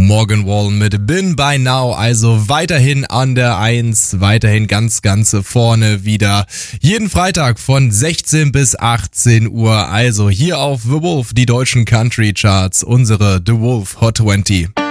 Morgan Wallen mit Been By Now, also weiterhin an der 1, weiterhin ganz vorne wieder. Jeden Freitag von 16 bis 18 Uhr, also hier auf The Wolf, die deutschen Country Charts, unsere The Wolf Hot 20.